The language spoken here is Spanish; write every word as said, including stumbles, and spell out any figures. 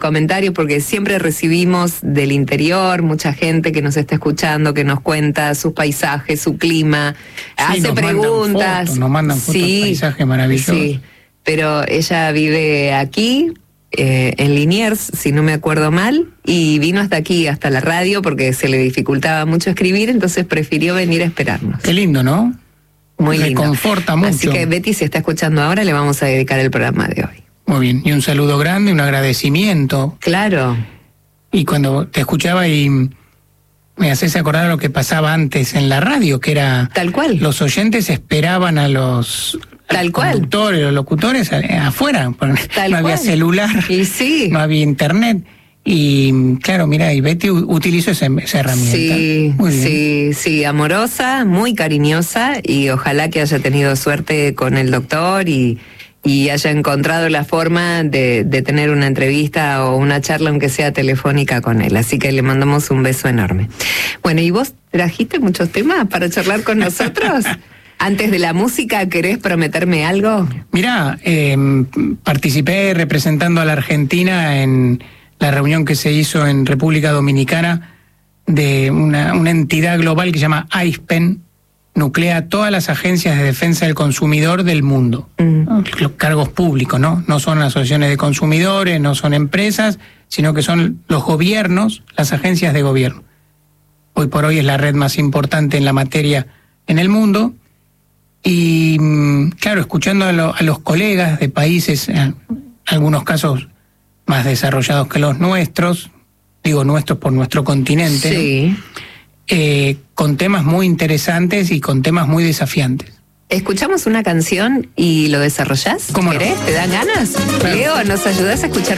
comentarios, porque siempre recibimos del interior mucha gente que nos está escuchando, que nos cuenta sus paisajes, su clima, sí, hace nos preguntas. Mandan fotos, nos mandan fotos, sí, paisajes maravillosos. Sí, pero ella vive aquí, eh, en Liniers, si no me acuerdo mal, y vino hasta aquí, hasta la radio, porque se le dificultaba mucho escribir, entonces prefirió venir a esperarnos. Qué lindo, ¿no? Muy lindo. Reconforta mucho. Así que Betty, si está escuchando ahora, le vamos a dedicar el programa de hoy. Muy bien, y un saludo grande, un agradecimiento. Claro. Y cuando te escuchaba y me haces acordar lo que pasaba antes en la radio, que era... Tal cual. Los oyentes esperaban a los... Tal cual. Conductores, los locutores afuera. Tal no había cual. celular, y sí. no había internet. Y claro, mira, y Betty utilizó esa, esa herramienta. Sí, muy bien. sí, sí, amorosa, muy cariñosa, y ojalá que haya tenido suerte con el doctor y, y haya encontrado la forma de, de tener una entrevista o una charla, aunque sea telefónica, con él. Así que le mandamos un beso enorme. Bueno, ¿y vos trajiste muchos temas para charlar con nosotros? Antes de la música, ¿querés prometerme algo? Mirá, eh, participé representando a la Argentina en la reunión que se hizo en República Dominicana de una, una entidad global que se llama AISPEN, nuclea todas las agencias de defensa del consumidor del mundo. Mm. Los cargos públicos, ¿no? No son asociaciones de consumidores, no son empresas, sino que son los gobiernos, las agencias de gobierno. Hoy por hoy es la red más importante en la materia en el mundo. Y claro, escuchando a, lo, a los colegas de países, en algunos casos más desarrollados que los nuestros, digo nuestros por nuestro continente, sí. eh, con temas muy interesantes y con temas muy desafiantes. ¿Escuchamos una canción y lo desarrollás? ¿Cómo no? ¿Querés? ¿Te dan ganas? Claro. Leo, ¿nos ayudás a escuchar